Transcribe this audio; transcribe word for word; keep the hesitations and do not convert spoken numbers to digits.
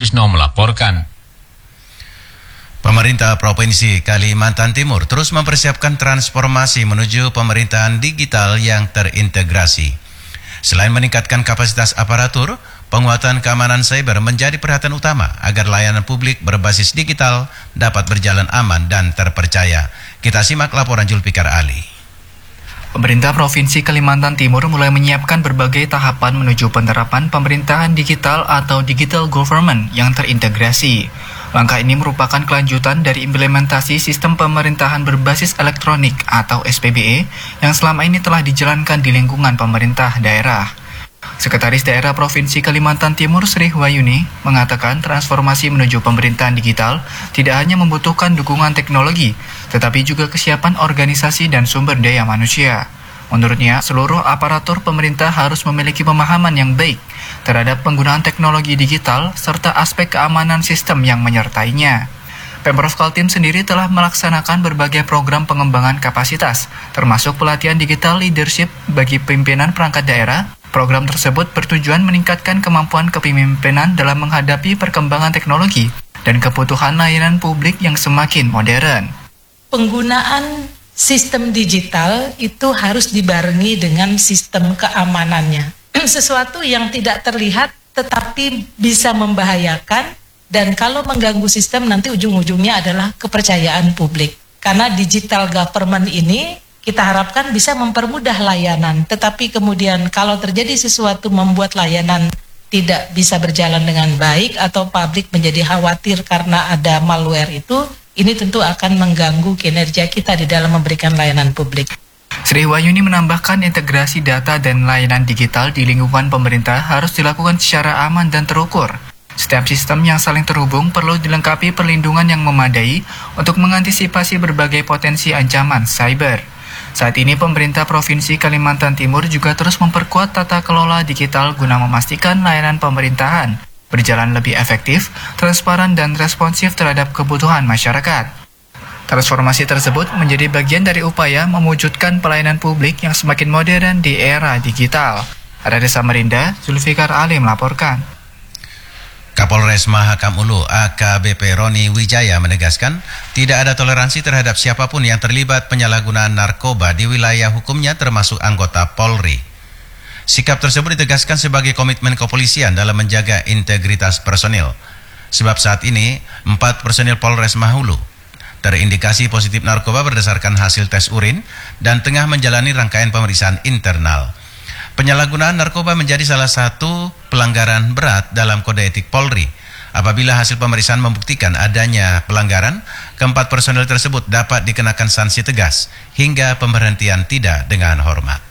Sutrisno melaporkan. Pemerintah Provinsi Kalimantan Timur terus mempersiapkan transformasi menuju pemerintahan digital yang terintegrasi. Selain meningkatkan kapasitas aparatur, penguatan keamanan cyber menjadi perhatian utama agar layanan publik berbasis digital dapat berjalan aman dan terpercaya. Kita simak laporan Julfikar Ali. Pemerintah Provinsi Kalimantan Timur mulai menyiapkan berbagai tahapan menuju penerapan pemerintahan digital atau digital government yang terintegrasi. Langkah ini merupakan kelanjutan dari implementasi sistem pemerintahan berbasis elektronik atau S P B E yang selama ini telah dijalankan di lingkungan pemerintah daerah. Sekretaris Daerah Provinsi Kalimantan Timur Sri Wahyuni mengatakan transformasi menuju pemerintahan digital tidak hanya membutuhkan dukungan teknologi, tetapi juga kesiapan organisasi dan sumber daya manusia. Menurutnya, seluruh aparatur pemerintah harus memiliki pemahaman yang baik terhadap penggunaan teknologi digital serta aspek keamanan sistem yang menyertainya. Pemprov Kaltim sendiri telah melaksanakan berbagai program pengembangan kapasitas, termasuk pelatihan digital leadership bagi pimpinan perangkat daerah. Program tersebut bertujuan meningkatkan kemampuan kepemimpinan dalam menghadapi perkembangan teknologi dan kebutuhan layanan publik yang semakin modern. Penggunaan sistem digital itu harus dibarengi dengan sistem keamanannya. Sesuatu yang tidak terlihat tetapi bisa membahayakan, dan kalau mengganggu sistem nanti ujung-ujungnya adalah kepercayaan publik. Karena digital government ini kita harapkan bisa mempermudah layanan, tetapi kemudian kalau terjadi sesuatu membuat layanan tidak bisa berjalan dengan baik atau publik menjadi khawatir karena ada malware itu, ini tentu akan mengganggu kinerja kita di dalam memberikan layanan publik. Sri Wahyuni menambahkan integrasi data dan layanan digital di lingkungan pemerintah harus dilakukan secara aman dan terukur. Setiap sistem yang saling terhubung perlu dilengkapi perlindungan yang memadai untuk mengantisipasi berbagai potensi ancaman cyber. Saat ini pemerintah Provinsi Kalimantan Timur juga terus memperkuat tata kelola digital guna memastikan layanan pemerintahan berjalan lebih efektif, transparan, dan responsif terhadap kebutuhan masyarakat. Transformasi tersebut menjadi bagian dari upaya mewujudkan pelayanan publik yang semakin modern di era digital. Dari Samarinda, Zulfikar Ali melaporkan. Kapolres Mahakam Ulu A K B P Roni Wijaya menegaskan tidak ada toleransi terhadap siapapun yang terlibat penyalahgunaan narkoba di wilayah hukumnya termasuk anggota Polri. Sikap tersebut ditegaskan sebagai komitmen kepolisian dalam menjaga integritas personil. Sebab saat ini, empat personil Polres Mahulu terindikasi positif narkoba berdasarkan hasil tes urin dan tengah menjalani rangkaian pemeriksaan internal. Penyalahgunaan narkoba menjadi salah satu pelanggaran berat dalam kode etik Polri. Apabila hasil pemeriksaan membuktikan adanya pelanggaran, keempat personil tersebut dapat dikenakan sanksi tegas hingga pemberhentian tidak dengan hormat.